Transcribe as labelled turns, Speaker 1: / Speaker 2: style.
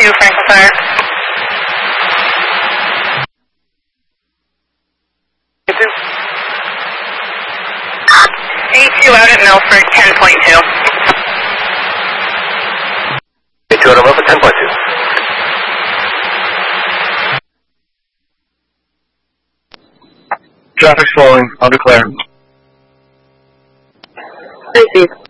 Speaker 1: 2, Franklin Fire. A2 out at Milford, 10.2.
Speaker 2: A2 out at Milford, 10.2.
Speaker 3: Traffic's flowing. I'll declare.
Speaker 4: Received.